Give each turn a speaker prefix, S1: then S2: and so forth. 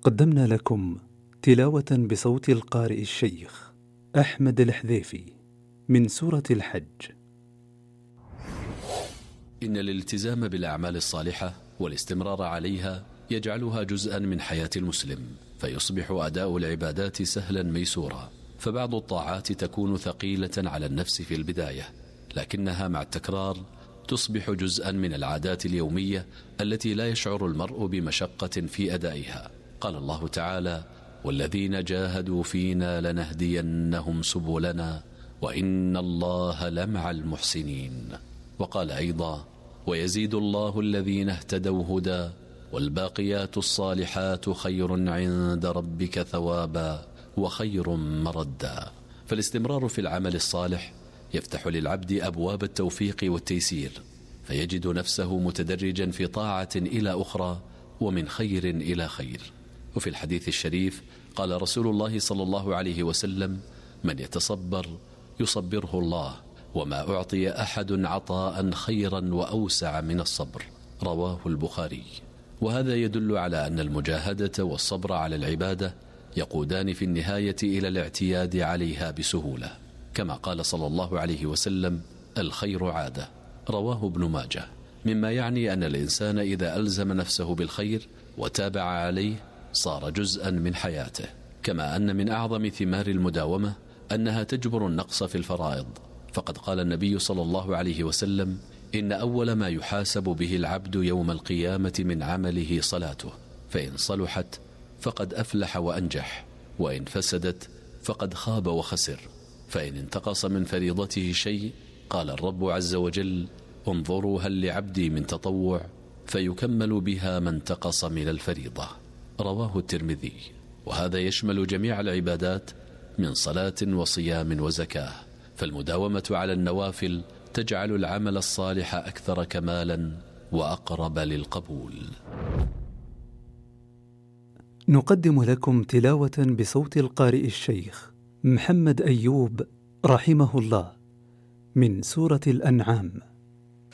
S1: قدمنا لكم تلاوة بصوت القارئ الشيخ أحمد الحذيفي من سورة الحج.
S2: إن الالتزام بالأعمال الصالحة والاستمرار عليها يجعلها جزءا من حياة المسلم، فيصبح أداء العبادات سهلا ميسورا. فبعض الطاعات تكون ثقيلة على النفس في البداية، لكنها مع التكرار تصبح جزءا من العادات اليومية التي لا يشعر المرء بمشقة في أدائها. قال الله تعالى: والذين جاهدوا فينا لنهدينهم سبلنا وإن الله لمع المحسنين. وقال أيضا: ويزيد الله الذين اهتدوا هدى والباقيات الصالحات خير عند ربك ثوابا وخير مردا. فالاستمرار في العمل الصالح يفتح للعبد أبواب التوفيق والتيسير، فيجد نفسه متدرجا في طاعة إلى أخرى ومن خير إلى خير. وفي الحديث الشريف قال رسول الله صلى الله عليه وسلم: من يتصبر يصبره الله، وما أعطي أحد عطاء خيرا وأوسع من الصبر. رواه البخاري. وهذا يدل على أن المجاهدة والصبر على العبادة يقودان في النهاية إلى الاعتياد عليها بسهولة، كما قال صلى الله عليه وسلم: الخير عادة. رواه ابن ماجه. مما يعني أن الإنسان إذا ألزم نفسه بالخير وتابع عليه صار جزءا من حياته. كما أن من أعظم ثمار المداومة أنها تجبر النقص في الفرائض، فقد قال النبي صلى الله عليه وسلم: إن أول ما يحاسب به العبد يوم القيامة من عمله صلاته، فإن صلحت فقد أفلح وأنجح، وإن فسدت فقد خاب وخسر. فإن انتقص من فريضته شيء قال الرب عز وجل: انظروا هل لعبدي من تطوع فيكمل بها ما انتقص من الفريضة. رواه الترمذي. وهذا يشمل جميع العبادات من صلاة وصيام وزكاة، فالمداومة على النوافل تجعل العمل الصالح أكثر كمالا وأقرب للقبول.
S1: نقدم لكم تلاوة بصوت القارئ الشيخ محمد أيوب رحمه الله من سورة الأنعام.